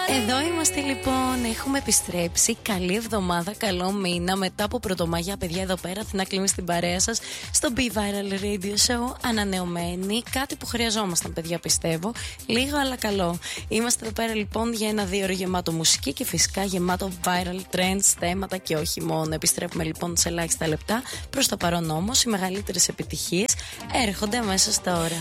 Εδώ είμαστε λοιπόν, έχουμε επιστρέψει. Καλή εβδομάδα, καλό μήνα. Μετά από Πρωτομαγιά, παιδιά, εδώ πέρα Αθηνά Κλίμη στην παρέα σας στο Be Viral Radio Show. Ανανεωμένοι, κάτι που χρειαζόμασταν, παιδιά, πιστεύω. Λίγο αλλά καλό. Είμαστε εδώ πέρα λοιπόν για ένα 2 ώρο γεμάτο μουσική και φυσικά γεμάτο viral trends, θέματα και όχι μόνο. Επιστρέφουμε λοιπόν σε ελάχιστα λεπτά. Προς το παρόν όμως, οι μεγαλύτερες επιτυχίες έρχονται αμέσως τώρα.